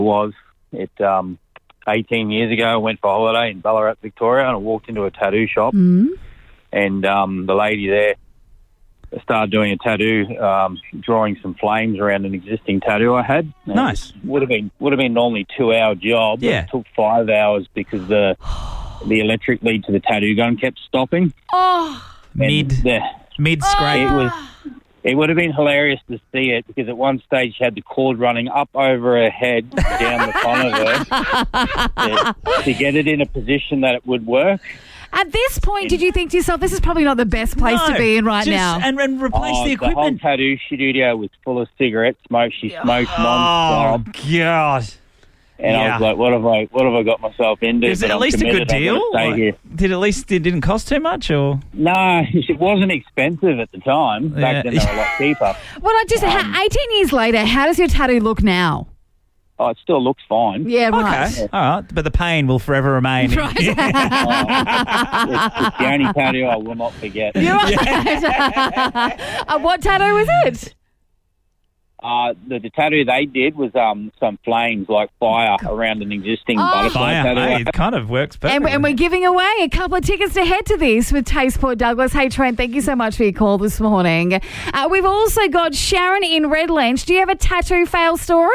was. It 18 years ago, I went for a holiday in Ballarat, Victoria, and I walked into a tattoo shop, and the lady there started doing a tattoo, drawing some flames around an existing tattoo I had. And Nice. Would have been normally 2-hour job. But Yeah. it took 5 hours because the electric lead to the tattoo gun kept stopping. Mid scrape. It would have been hilarious to see it because at one stage she had the cord running up over her head, down the front of her, to get it in a position that it would work. At this point, did you think to yourself, this is probably not the best place to be in right now? And replace the The whole equipment. tattoo studio was full of cigarette smoke. She smoked Oh, non-stop. God. And I was like, what have I got myself into? Is it But at I'm least a good committed. I'm deal? gonna stay here. Did at least it didn't cost too much, or? No, it wasn't expensive at the time. Back then they were a lot cheaper. Well, 18 years later, how does your tattoo look now? Oh, it still looks fine. Yeah, right. Okay, all right, but the pain will forever remain. Right. It's the only tattoo I will not forget. You're right. What tattoo was it? The tattoo they did was some flames, like fire, around an existing butterfly tattoo. Hey, it kind of works perfectly. And we're giving away a couple of tickets to head to this with Taste Port Douglas. Hey, Trent, thank you so much for your call this morning. We've also got Sharon in Redlands. Do you have a tattoo fail story?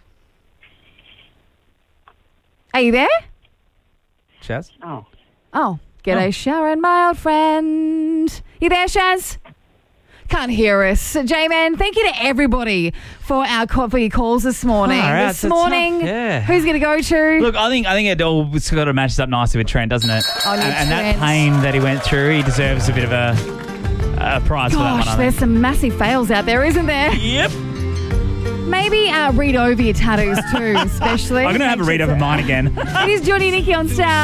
Are you there? Chaz? Oh, g'day, Sharon, my old friend. You there, Shaz? Can't hear us. J-Man, thank you to everybody for your calls this morning. Far out, This that's morning, tough, yeah. who's going to go to? Look, I think it all sort of matches up nicely with Trent, doesn't it? Oh, no, and that Trent. pain that he went through, he deserves a bit of a prize for that one, Gosh, I there's think. some massive fails out there, isn't there? Yep. Maybe read over your tattoos too, especially. I'm going to have a read over mine again. It is Johnny and Nikki on Star.